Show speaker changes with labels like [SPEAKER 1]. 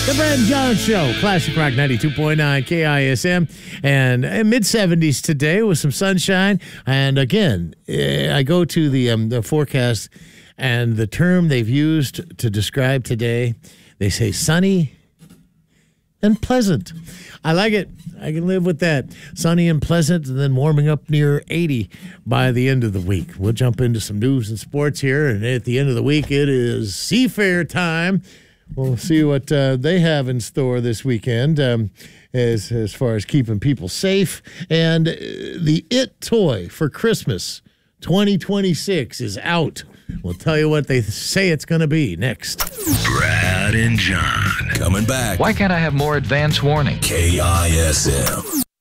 [SPEAKER 1] The Brad and John Show, Classic Rock 92.9 KISM, and mid-70s today with some sunshine. And again, I go to the forecast, and the term they've used to describe today, they say sunny and pleasant. I like it. I can live with that. Sunny and pleasant, and then warming up near 80 by the end of the week. We'll jump into some news and sports here, and at the end of the week, it is Seafair time. We'll see what they have in store this weekend as far as keeping people safe. And the It toy for Christmas 2026 is out. We'll tell you what they say it's going to be next.
[SPEAKER 2] Brad and John. Coming back.
[SPEAKER 3] Why can't I have more advance warning?
[SPEAKER 2] KISM.